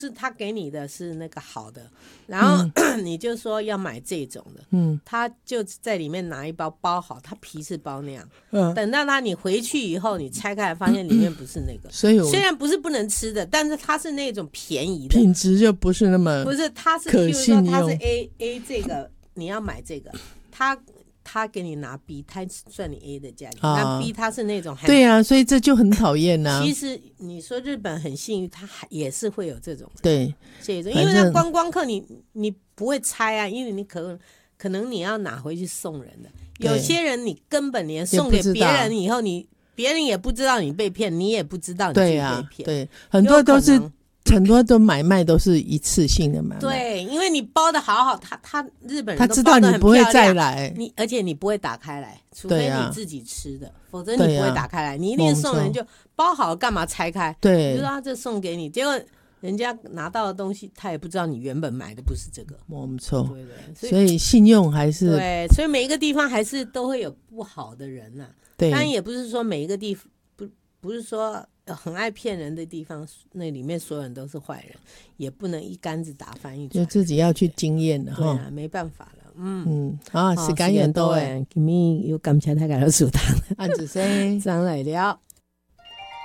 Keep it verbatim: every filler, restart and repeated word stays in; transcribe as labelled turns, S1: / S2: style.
S1: 是他给你的是那个好的，然后、嗯、你就说要买这种的，嗯，他就在里面拿一包包好，他皮是包那样，嗯，等到他你回去以后，你拆开来发现里面不是那个，
S2: 所以
S1: 虽然不是不能吃的，但是它是那种便宜的，
S2: 品质就不是那么
S1: 不是，它是
S2: 可信用，
S1: 譬如说它是 A A 这个你要买这个，他他给你拿 B， 他算你 A 的价钱，那、啊、B 他是那种很
S2: 对啊，所以这就很讨厌啊。
S1: 其实你说日本很幸运，他也是会有这种
S2: 对
S1: 这种，因为那观光客你你不会猜啊，因为你可可能你要拿回去送人的，有些人你根本连送给别人以后，你别人也不知道你被骗，你也不知道你自己被骗，对啊，
S2: 对，很多都是。很多都买卖都是一次性的买卖，
S1: 对，因为你包的好好，他他日本人
S2: 他知道你不会再来，
S1: 你而且你不会打开来，除非你自己吃的，啊、否则你不会打开来。你一定送人就包好，干嘛拆开？
S2: 对，
S1: 你就说他这送给你，结果人家拿到的东西，他也不知道你原本买的不是这个，
S2: 没错。
S1: 对对，
S2: 所以，所以信用还是
S1: 对，所以每一个地方还是都会有不好的人呐、啊。对，但也不是说每一个地方不不是说。很爱骗人的地方，那里面所有人都是坏人，也不能一竿子打翻一船，
S2: 就自己要去经验的哈。
S1: 对啊，没办法了。嗯
S2: 嗯，啊，時間又到誒，
S1: 今日要感謝大家嘅收聽，
S2: 安子生
S1: 上嚟了。